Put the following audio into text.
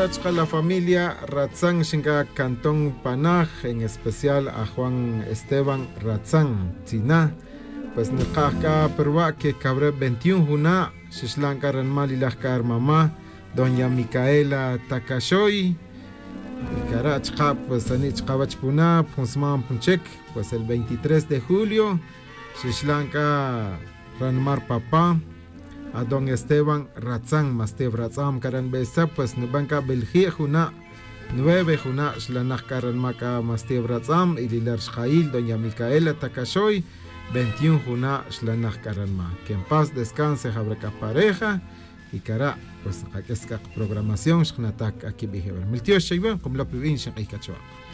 Carachka, la familia Ratzán Shinga Cantón Panaj, en especial a Juan Esteban Ratzán Tina. Pues Nekaka Perua que cabre 21 Juna, Shishlanka Ranmalilakar mamá, doña Micaela Takashoy. Carachka, pues Anich Kabachpuna, Punsman Punchek, pues el 23 de julio, Shishlanka Ranmar Papá. A don Esteban Ratzán, Mastev Ratzam Karan Besa, pues Nubanka Belgia Juna, 9 Juna, Shlanach Karan Maka Mastev Ratzam, y Lilar Shail, doña Micaela Takashoy, 21 Juna, Shlanach Karan Ma. Que en paz descanse, Jabraca pareja, y cara, pues, aquesta programación, Shnatak aquí Biheber. Miltio Shaiban, como la pibin, Shakaikachuak.